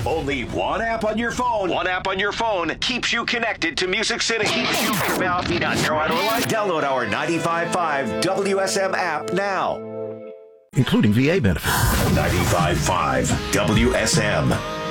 Only one app on your phone. One app on your phone keeps you connected to Music City. Download our 95.5 WSM app now. Including VA benefits. 95.5 WSM.